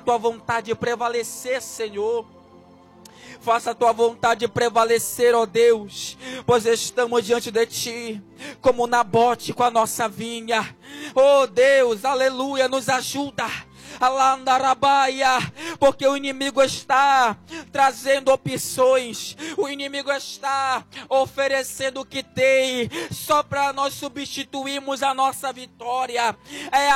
tua vontade prevalecer, Senhor. Faça a tua vontade prevalecer, ó Deus, pois estamos diante de ti, como Nabote com a nossa vinha. Ó Deus, aleluia, nos ajuda. Alandarabaia, porque o inimigo está trazendo opções, o inimigo está oferecendo o que tem, só para nós substituirmos a nossa vitória. É